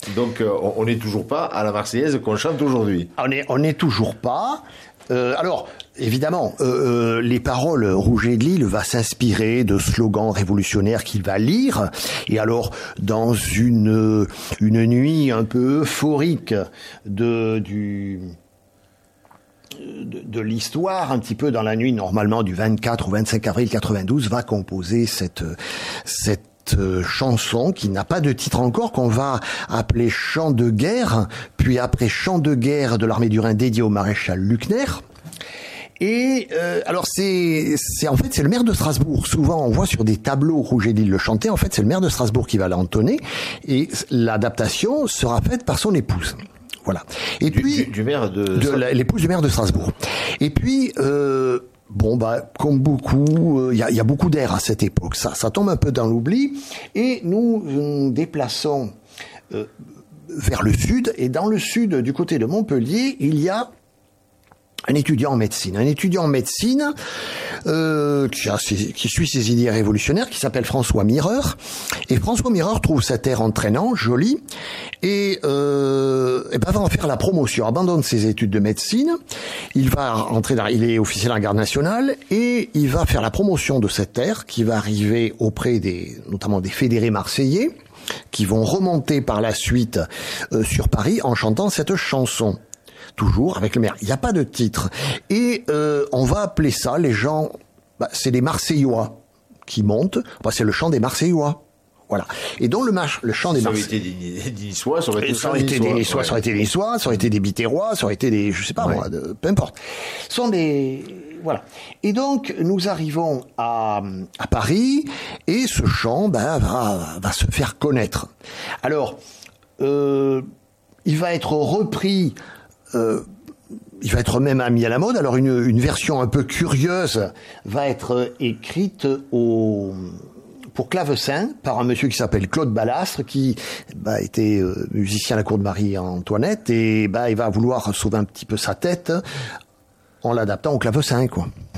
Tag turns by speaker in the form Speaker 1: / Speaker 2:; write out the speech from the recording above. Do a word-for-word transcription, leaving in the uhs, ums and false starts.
Speaker 1: Donc, euh, on n'est toujours pas à la Marseillaise qu'on chante aujourd'hui.
Speaker 2: On n'est on est toujours pas. Euh, alors, évidemment, euh, euh, les paroles, Rouget de Lille va s'inspirer de slogans révolutionnaires qu'il va lire. Et alors, dans une une nuit un peu euphorique de du de, de l'histoire, un petit peu dans la nuit normalement du vingt-quatre ou vingt-cinq avril quatre-vingt-douze, va composer cette cette chanson qui n'a pas de titre encore, qu'on va appeler Chant de guerre, puis après Chant de guerre de l'armée du Rhin dédié au maréchal Luckner. Et euh, alors c'est c'est en fait c'est le maire de Strasbourg. Souvent on voit sur des tableaux Rouget de Lille le chanter. En fait c'est le maire de Strasbourg qui va l'entonner et l'adaptation sera faite par son épouse. Voilà. Et
Speaker 1: du,
Speaker 2: puis
Speaker 1: du, du maire de,
Speaker 2: de la, l'épouse du maire de Strasbourg. Et puis euh, Bon, bah, comme beaucoup, il euh, y, y a beaucoup d'air à cette époque. Ça, ça tombe un peu dans l'oubli. Et nous nous déplaçons euh, vers le sud. Et dans le sud, du côté de Montpellier, il y a un étudiant en médecine. Un étudiant en médecine euh, qui, a ses, qui suit ses idées révolutionnaires, qui s'appelle François Mireur. Et François Mireur trouve cet air entraînant, joli, et, euh, et ben va en faire la promotion. Abandonne ses études de médecine. Il va entrer dans, il est officier de la garde nationale et il va faire la promotion de cet air qui va arriver auprès des, notamment des fédérés marseillais, qui vont remonter par la suite euh, sur Paris en chantant cette chanson. Toujours avec le maire. Il n'y a pas de titre. Et euh, on va appeler ça, les gens, bah, c'est des Marseillois qui montent. Bah, c'est le chant des Marseillois. Voilà. Et donc le, marche, le chant des Marseillois.
Speaker 1: Ça aurait été des Niçois, ça aurait été,
Speaker 2: ça aurait été des Niçois, ça aurait été des Niçois, ça aurait été des Biterrois, ça aurait été des, je sais pas ouais. moi, de, peu importe. Ce sont des, voilà. Et donc nous arrivons à, à Paris et ce chant, ben, va, va se faire connaître. Alors, euh, il va être repris. Euh, il va être même mis à la mode. Alors une, une version un peu curieuse va être écrite au, pour clavecin par un monsieur qui s'appelle Claude Ballastre, qui bah, était euh, musicien à la cour de Marie-Antoinette, et bah, il va vouloir sauver un petit peu sa tête en l'adaptant au clavecin, quoi.